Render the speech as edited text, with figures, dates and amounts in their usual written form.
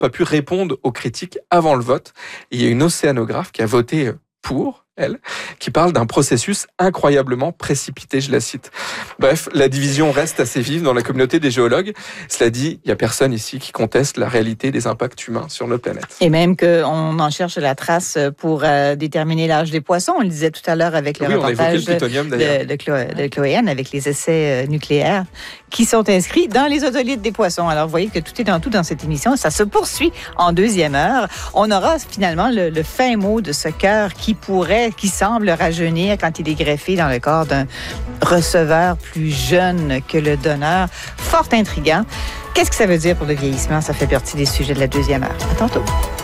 pas pu répondre aux critiques avant le vote. Et il y a une océanographe qui a voté pour elle, qui parle d'un processus incroyablement précipité, je la cite. Bref, la division reste assez vive dans la communauté des géologues. Cela dit, il n'y a personne ici qui conteste la réalité des impacts humains sur notre planète. Et même qu'on en cherche la trace pour déterminer l'âge des poissons. On le disait tout à l'heure avec le reportage de Chloé Anne, avec les essais nucléaires qui sont inscrits dans les otolithes des poissons. Alors, vous voyez que tout est dans tout dans cette émission. Ça se poursuit en deuxième heure. On aura finalement le fin mot de ce cœur qui semble rajeunir quand il est greffé dans le corps d'un receveur plus jeune que le donneur. Fort intriguant. Qu'est-ce que ça veut dire pour le vieillissement? Ça fait partie des sujets de la deuxième heure. À tantôt.